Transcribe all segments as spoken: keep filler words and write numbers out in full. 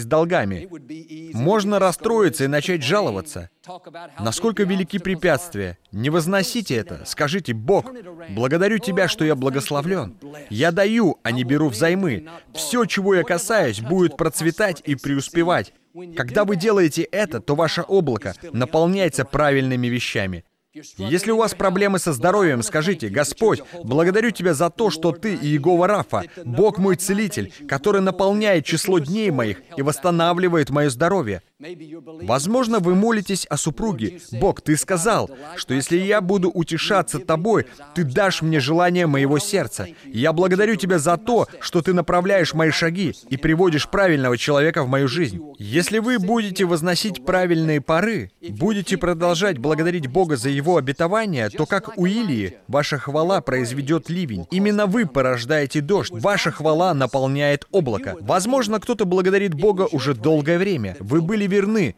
долгами. Можно расстроиться и начать жаловаться. Насколько велики препятствия. Не возносите это. Скажите: «Бог, благодарю Тебя, что я благословлен. Я даю, а не беру взаймы. Все, чего я касаюсь, будет процветать и преуспевать». Когда вы делаете это, то ваше облако наполняется правильными вещами. Если у вас проблемы со здоровьем, скажите: «Господь, благодарю Тебя за то, что Ты Иегова Рафа, Бог мой целитель, который наполняет число дней моих и восстанавливает мое здоровье». Возможно, вы молитесь о супруге. «Бог, Ты сказал, что если я буду утешаться Тобой, Ты дашь мне желание моего сердца. Я благодарю Тебя за то, что Ты направляешь мои шаги и приводишь правильного человека в мою жизнь». Если вы будете возносить правильные пары, будете продолжать благодарить Бога за Его обетования, то, как у Илии, ваша хвала произведет ливень. Именно вы порождаете дождь. Ваша хвала наполняет облако. Возможно, кто-то благодарит Бога уже долгое время. Вы были верны.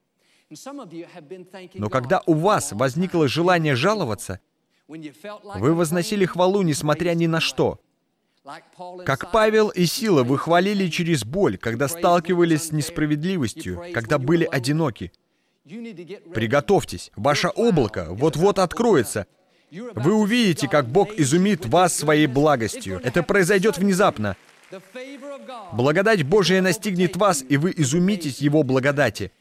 Но когда у вас возникло желание жаловаться, вы возносили хвалу, несмотря ни на что. Как Павел и Сила, вы хвалили через боль, когда сталкивались с несправедливостью, когда были одиноки. Приготовьтесь, ваше облако вот-вот откроется. Вы увидите, как Бог изумит вас своей благостью. Это произойдет внезапно. Благодать Божия настигнет вас, и вы изумитесь Его благодати.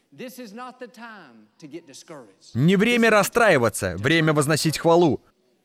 Не время расстраиваться, время возносить хвалу.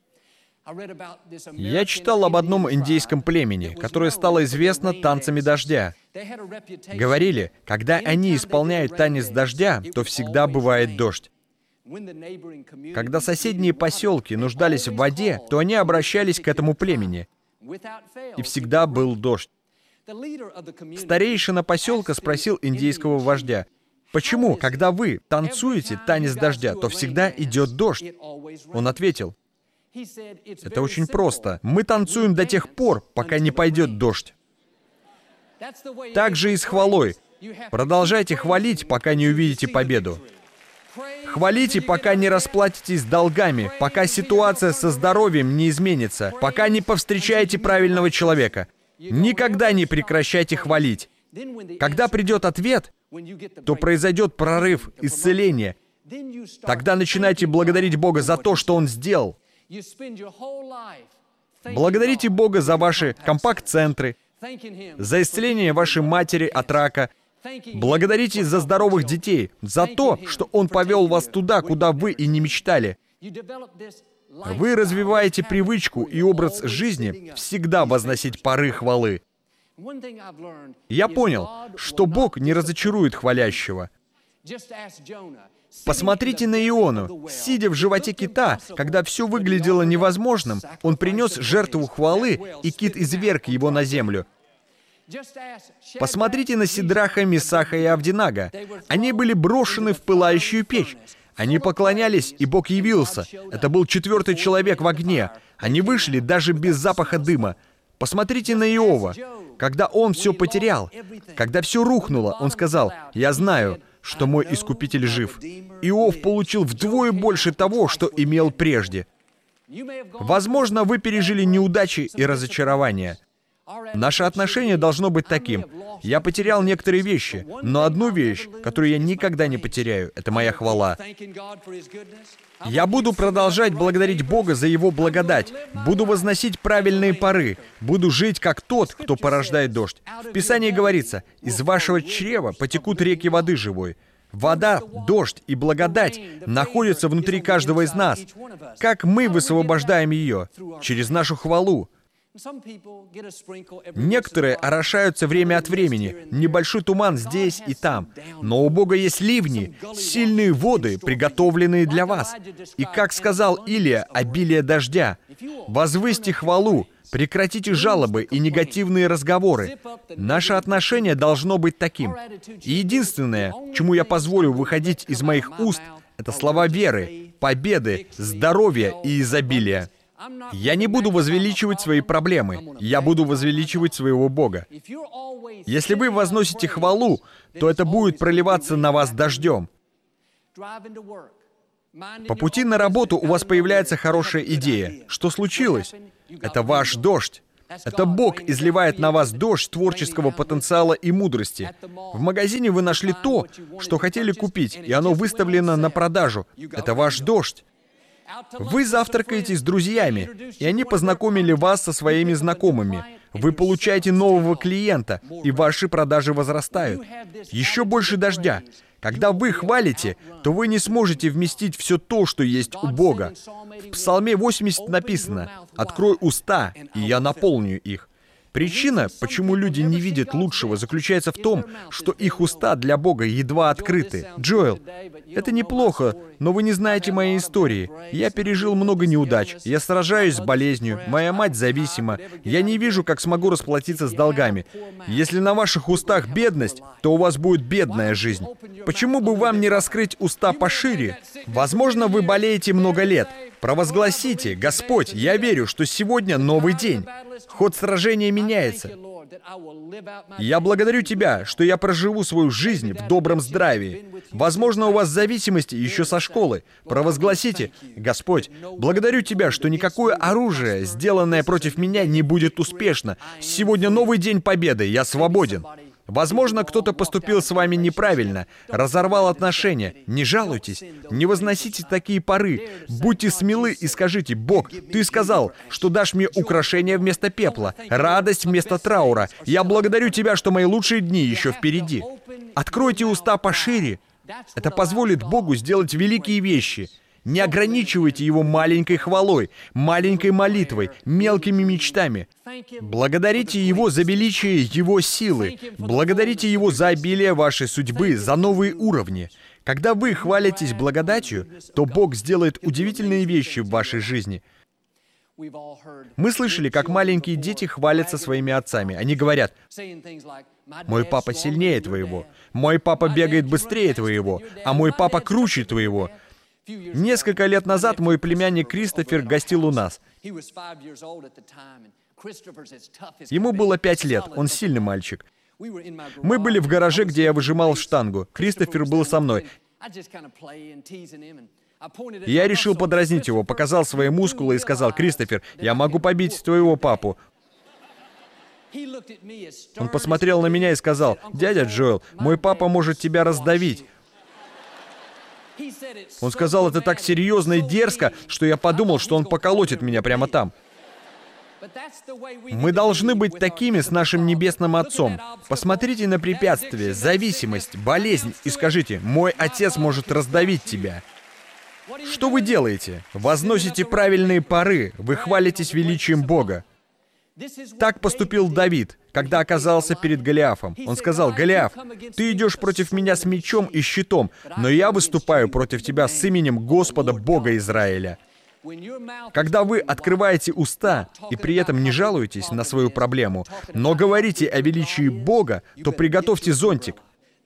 Я читал об одном индейском племени, которое стало известно танцами дождя. Говорили, когда они исполняют танец дождя, то всегда бывает дождь. Когда соседние поселки нуждались в воде, то они обращались к этому племени, и всегда был дождь. Старейшина поселка спросил индейского вождя: «Почему, когда вы танцуете танец дождя, то всегда идет дождь?» Он ответил: «Это очень просто. Мы танцуем до тех пор, пока не пойдет дождь». Так же и с хвалой. Продолжайте хвалить, пока не увидите победу. Хвалите, пока не расплатитесь долгами, пока ситуация со здоровьем не изменится, пока не повстречаете правильного человека. Никогда не прекращайте хвалить. Когда придет ответ, то произойдет прорыв, исцеление. Тогда начинайте благодарить Бога за то, что Он сделал. Благодарите Бога за ваши компакт-центры, за исцеление вашей матери от рака. Благодарите за здоровых детей, за то, что Он повел вас туда, куда вы и не мечтали. Вы развиваете привычку и образ жизни всегда возносить пары хвалы. Я понял, что Бог не разочарует хвалящего. Посмотрите на Иону. Сидя в животе кита, когда все выглядело невозможным, он принес жертву хвалы, и кит изверг его на землю. Посмотрите на Сидраха, Месаха и Авдинага. Они были брошены в пылающую печь. Они поклонялись, и Бог явился. Это был четвертый человек в огне. Они вышли даже без запаха дыма. Посмотрите на Иова. Когда он все потерял, когда все рухнуло, он сказал: «Я знаю, что мой Искупитель жив». Иов получил вдвое больше того, что имел прежде. Возможно, вы пережили неудачи и разочарования. Наше отношение должно быть таким: я потерял некоторые вещи, но одну вещь, которую я никогда не потеряю, это моя хвала. Я буду продолжать благодарить Бога за Его благодать, буду возносить правильные пары, буду жить как тот, кто порождает дождь. В Писании говорится: «Из вашего чрева потекут реки воды живой». Вода, дождь и благодать находятся внутри каждого из нас. Как мы высвобождаем ее? Через нашу хвалу. Некоторые орошаются время от времени, небольшой туман здесь и там. Но у Бога есть ливни, сильные воды, приготовленные для вас. И, как сказал Илия, обилие дождя. Возвысьте хвалу, прекратите жалобы и негативные разговоры. Наше отношение должно быть таким. И единственное, чему я позволю выходить из моих уст, это слова веры, победы, здоровья и изобилия. Я не буду возвеличивать свои проблемы, я буду возвеличивать своего Бога. Если вы возносите хвалу, то это будет проливаться на вас дождем. По пути на работу у вас появляется хорошая идея. Что случилось? Это ваш дождь. Это Бог изливает на вас дождь творческого потенциала и мудрости. В магазине вы нашли то, что хотели купить, и оно выставлено на продажу. Это ваш дождь. Вы завтракаете с друзьями, и они познакомили вас со своими знакомыми. Вы получаете нового клиента, и ваши продажи возрастают. Еще больше дождя. Когда вы хвалите, то вы не сможете вместить все то, что есть у Бога. В Псалме восемьдесят написано: «Открой уста, и я наполню их». Причина, почему люди не видят лучшего, заключается в том, что их уста для Бога едва открыты. Джоэл, это неплохо, но вы не знаете моей истории. Я пережил много неудач. Я сражаюсь с болезнью. Моя мать зависима. Я не вижу, как смогу расплатиться с долгами. Если на ваших устах бедность, то у вас будет бедная жизнь. Почему бы вам не раскрыть уста пошире? Возможно, вы болеете много лет. Провозгласите: «Господь, я верю, что сегодня новый день. Ход сражения меняется. Я благодарю Тебя, что я проживу свою жизнь в добром здравии. Возможно, у вас зависимости еще со школы. Провозгласите: «Господь, благодарю Тебя, что никакое оружие, сделанное против меня, не будет успешно. Сегодня новый день победы, я свободен». Возможно, кто-то поступил с вами неправильно, разорвал отношения. Не жалуйтесь, не возносите такие поры. Будьте смелы и скажите: «Бог, Ты сказал, что дашь мне украшение вместо пепла, радость вместо траура. Я благодарю Тебя, что мои лучшие дни еще впереди». Откройте уста пошире. Это позволит Богу сделать великие вещи. Не ограничивайте Его маленькой хвалой, маленькой молитвой, мелкими мечтами. Благодарите Его за величие Его силы. Благодарите Его за обилие вашей судьбы, за новые уровни. Когда вы хвалитесь благодатью, то Бог сделает удивительные вещи в вашей жизни. Мы слышали, как маленькие дети хвалятся своими отцами. Они говорят: «Мой папа сильнее твоего, мой папа бегает быстрее твоего, а мой папа круче твоего». Несколько лет назад мой племянник Кристофер гостил у нас. Ему было пять лет, он сильный мальчик. Мы были в гараже, где я выжимал штангу. Кристофер был со мной. Я решил подразнить его, показал свои мускулы и сказал: «Кристофер, я могу побить твоего папу». Он посмотрел на меня и сказал: «Дядя Джоэл, мой папа может тебя раздавить». Он сказал это так серьезно и дерзко, что я подумал, что он поколотит меня прямо там. Мы должны быть такими с нашим Небесным Отцом. Посмотрите на препятствия, зависимость, болезнь и скажите: «Мой Отец может раздавить тебя». Что вы делаете? Возносите правильные поры, вы хвалитесь величием Бога. Так поступил Давид, когда оказался перед Голиафом. Он сказал: «Голиаф, ты идешь против меня с мечом и щитом, но я выступаю против тебя с именем Господа Бога Израиля». Когда вы открываете уста и при этом не жалуетесь на свою проблему, но говорите о величии Бога, то приготовьте зонтик.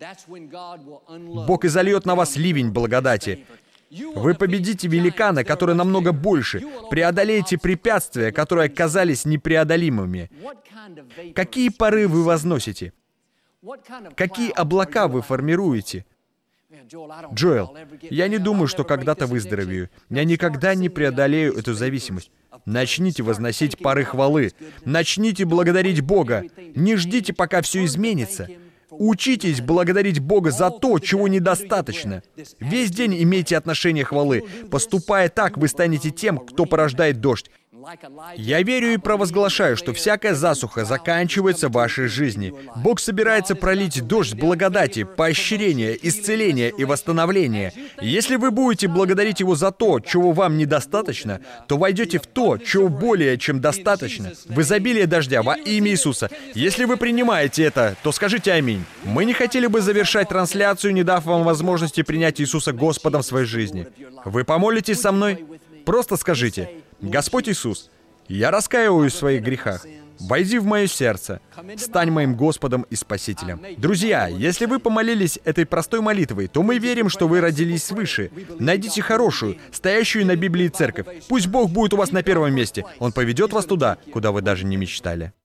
Бог изольет на вас ливень благодати. Вы победите великана, который намного больше, преодолеете препятствия, которые казались непреодолимыми. Какие поры вы возносите? Какие облака вы формируете? Джоэл, я не думаю, что когда-то выздоровею. Я никогда не преодолею эту зависимость. Начните возносить поры хвалы. Начните благодарить Бога. Не ждите, пока все изменится. Учитесь благодарить Бога за то, чего недостаточно. Весь день имейте отношение хвалы. Поступая так, вы станете тем, кто порождает дождь. Я верю и провозглашаю, что всякая засуха заканчивается в вашей жизни. Бог собирается пролить дождь благодати, поощрения, исцеления и восстановления. Если вы будете благодарить Его за то, чего вам недостаточно, то войдете в то, чего более чем достаточно, в изобилие дождя во имя Иисуса. Если вы принимаете это, то скажите аминь. Мы не хотели бы завершать трансляцию, не дав вам возможности принять Иисуса Господом в своей жизни. Вы помолитесь со мной? Просто скажите: «Господь Иисус, я раскаиваюсь в своих грехах. Войди в мое сердце. Стань моим Господом и Спасителем». Друзья, если вы помолились этой простой молитвой, то мы верим, что вы родились свыше. Найдите хорошую, стоящую на Библии церковь. Пусть Бог будет у вас на первом месте. Он поведет вас туда, куда вы даже не мечтали.